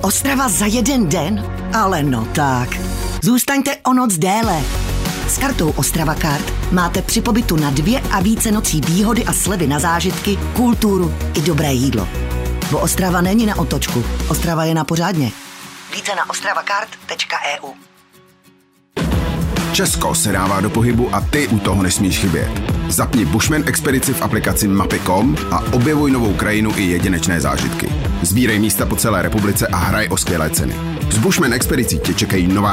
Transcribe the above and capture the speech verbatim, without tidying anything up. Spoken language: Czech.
Ostrava za jeden den? Ale no tak. Zůstaňte o noc déle. S kartou Ostrava Card máte při pobytu na dvě a více nocí výhody a slevy na zážitky, kulturu i dobré jídlo. Bo Ostrava není na otočku, Ostrava je na pořádně. Více na ostravacard tečka e u. Česko se dává do pohybu a ty u toho nesmíš chybět. Zapni Bushman expedici v aplikaci Mapy tečka com a objevuj novou krajinu i jedinečné zážitky. Sbírej místa po celé republice a hraj o skvělé ceny. S Bushman expedicí tě čekají nová